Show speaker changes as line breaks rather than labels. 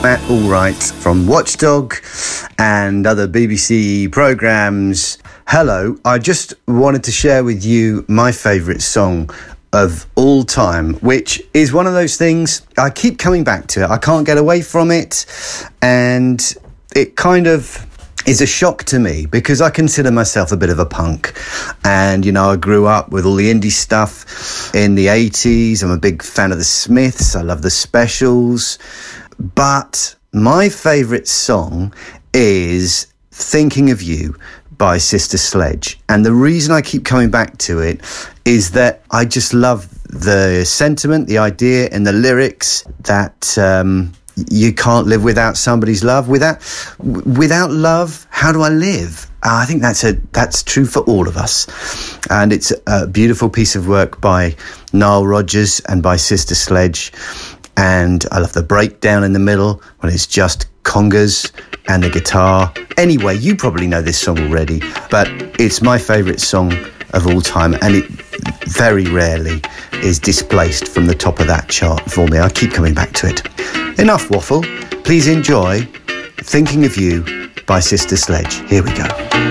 Matt Allwright from Watchdog and other BBC programmes. Hello, I just wanted to share with you my favourite song of all time, which is one of those things I keep coming back to. I can't get away from it, and it kind of is a shock to me because I consider myself a bit of a punk, and you know, I grew up with all the indie stuff in the 80s. I'm a big fan of the Smiths. I love the Specials. But my favourite song is Thinking of You by Sister Sledge. And the reason I keep coming back to it is that I just love the sentiment, the idea and the lyrics that you can't live without somebody's love. Without love, how do I live? I think that's true for all of us. And it's a beautiful piece of work by Nile Rodgers and by Sister Sledge. And I love the breakdown in the middle when it's just congas and the guitar. Anyway, you probably know this song already, but it's my favourite song of all time, and it very rarely is displaced from the top of that chart for me. I keep coming back to it. Enough waffle. Please enjoy Thinking of You by Sister Sledge. Here we go.